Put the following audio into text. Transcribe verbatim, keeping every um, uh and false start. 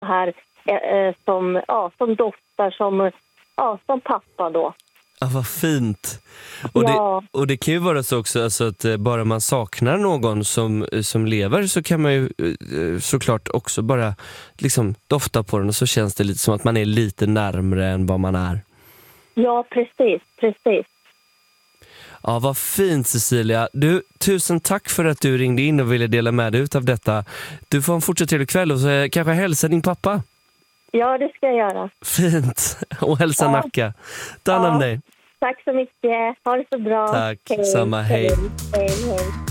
här eh, som, ja, som doftar som, ja, som pappa då. Ja, vad fint. Och, Ja. det, och det kan ju vara så också alltså att eh, bara man saknar någon som, som lever, så kan man ju eh, såklart också bara liksom dofta på den, och så känns det lite som att man är lite närmare än vad man är. Ja, precis, precis. Ja, vad fint, Cecilia. Du, tusen tack för att du ringde in och ville dela med dig av detta. Du får en fortsatt trevlig kväll och så eh, kanske hälsa din pappa. Ja, det ska jag göra. Fint. Och hälsa Ja. Nacka. Ta hand om dig. Tack så mycket. Ha det så bra. Tack. Samma. Hej. Hej, hej.